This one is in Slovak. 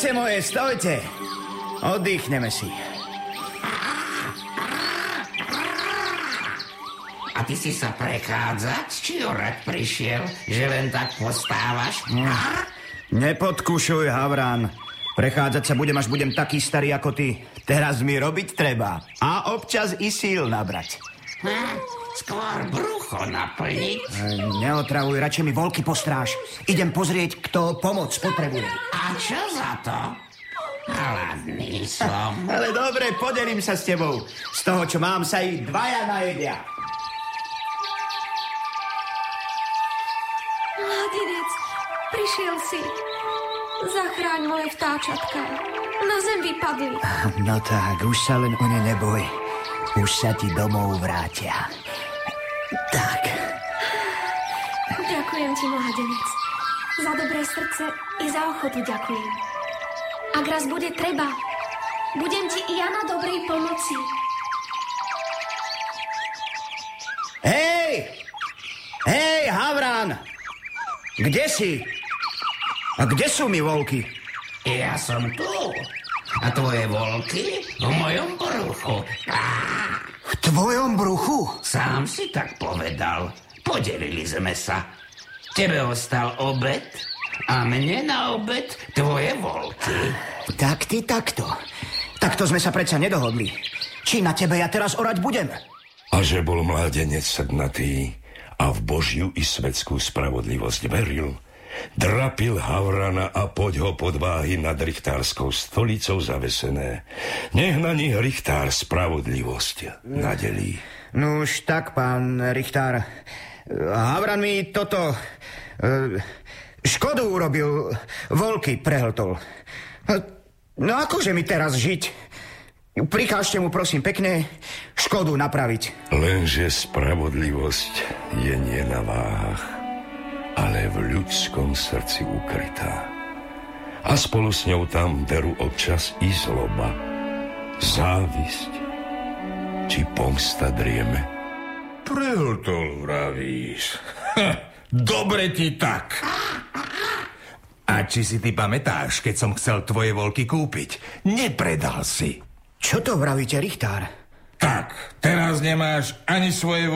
Stojte moje, stojte. Oddychneme si. A ty si sa prechádzať, či orať prišiel, že len tak postávaš? Nepodkušuj, Havran. Prechádzať sa budem, až budem taký starý ako ty. Teraz mi robiť treba. A občas i síl nabrať. Skôr brucho naplniť. Neotravuj, radšej mi voľky postráž. Idem pozrieť, kto pomoc potrebuje. A čo za to? Hladný som. Ale dobre, podelím sa s tebou. Z toho, čo mám, sa i dvaja najedia. Mladenec, prišiel si. Zachráň moje vtáčatka. Na zem vypadli. No tak, už sa len o ne neboj. Už sa ti domov vrátia. Tak. Ďakujem ti, mladenec. Za dobré srdce i za ochotu ďakujem. Ak raz bude treba, budem ti i ja na dobrej pomoci. Hej! Hej, Havran! Kde si? A kde sú mi voľky? Ja som tu. A tvoje voľky v mojom bruchu. V tvojom bruchu? Sám si tak povedal. Podelili sme sa. Tebe ostal obed a mne na obed tvoje voľky. Tak ty takto. Takto sme sa predsa nedohodli. Či na tebe ja teraz orať budem? A že bol mládenec srdnatý a v Božiu i svetskú spravodlivosť veril, drapil Havrana a poď ho pod váhy nad richtárskou stolicou zavesené. Nech na nich richtár spravodlivosť nadelí. Nuž tak, pán richtár. Havran mi toto... škodu urobil, voľky prehltol. No akože mi teraz žiť? Prikážte mu, prosím, pekne škodu napraviť. Lenže spravodlivosť je nie na váhach, ale v ľudskom srdci ukrytá. A spolu s ňou tam berú občas i zloba, závisť či pomsta drieme. Prehltol, vravíš. Dobre ti tak. A či si ty pamätáš, keď som chcel tvoje voľky kúpiť? Nepredal si. Čo to vravíte, richtár? Tak, teraz nemáš ani svoje